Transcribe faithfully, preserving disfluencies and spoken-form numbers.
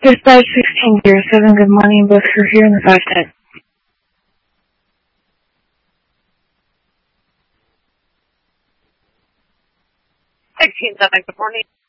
Dispatch sixteen zero seven, good morning, both for here in the five ten. sixteen seven, good morning.